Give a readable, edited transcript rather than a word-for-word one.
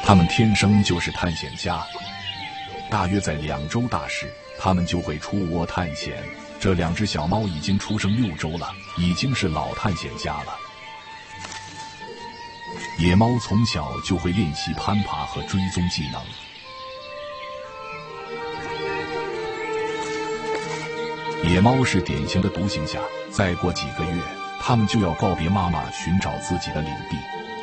它们天生就是探险家，大约在2周大时，它们就会出窝探险。这2只小猫已经出生6周了，已经是老探险家了。野猫从小就会练习攀爬和追踪技能。野猫是典型的独行侠，再过几个月，它们就要告别妈妈，寻找自己的领地。